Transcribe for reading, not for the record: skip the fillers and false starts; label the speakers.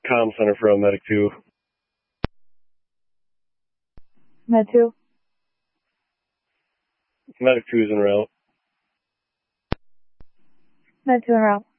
Speaker 1: comm center from Medic 2.
Speaker 2: Med 2.
Speaker 1: Medic 2 is en route.
Speaker 2: Med 2 en route.